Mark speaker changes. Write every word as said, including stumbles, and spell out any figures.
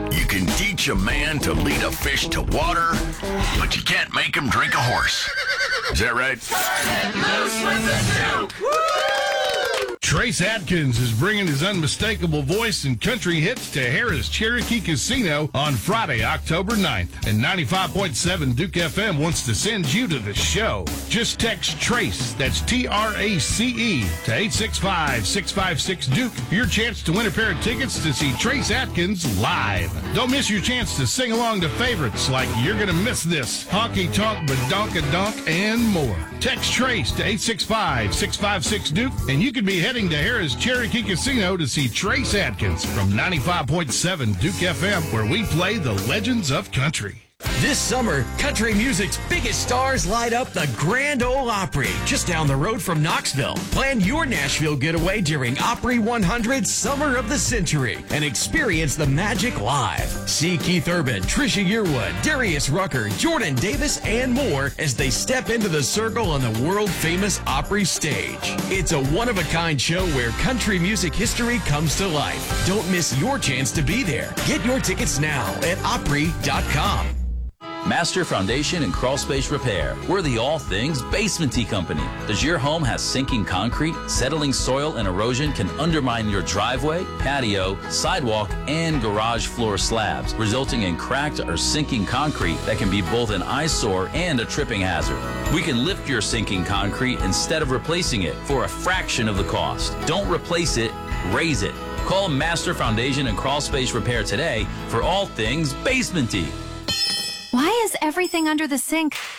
Speaker 1: You can teach a man to lead a fish to water, but you can't make him drink a horse. Is that right?
Speaker 2: Trace Adkins is bringing his unmistakable voice and country hits to Harrah's Cherokee Casino on Friday, October ninth. And ninety-five point seven Duke F M wants to send you to the show. Just text TRACE, that's T R A C E, to eight six five, six five six, Duke for your chance to win a pair of tickets to see Trace Adkins live. Don't miss your chance to sing along to favorites like You're Gonna Miss This, Honky Tonk, Badonka-Donk, and more. Text TRACE to eight six five, six five six, Duke, and you could be heading to Harrah's Cherokee Casino to see Trace Adkins from ninety-five point seven Duke F M, where we play the legends of country.
Speaker 3: This summer, country music's biggest stars light up the Grand Ole Opry, just down the road from Knoxville. Plan your Nashville getaway during Opry one hundred Summer of the Century and experience the magic live. See Keith Urban, Trisha Yearwood, Darius Rucker, Jordan Davis, and more as they step into the circle on the world-famous Opry stage. It's a one-of-a-kind show where country music history comes to life. Don't miss your chance to be there. Get your tickets now at opry dot com.
Speaker 4: Master Foundation and Crawl Space Repair. We're the all things basement-y company. Does your home have sinking concrete? Settling soil and erosion can undermine your driveway, patio, sidewalk, and garage floor slabs, resulting in cracked or sinking concrete that can be both an eyesore and a tripping hazard. We can lift your sinking concrete instead of replacing it for a fraction of the cost. Don't replace it, raise it. Call Master Foundation and Crawl Space Repair today for all things basement-y.
Speaker 5: Why is everything under the sink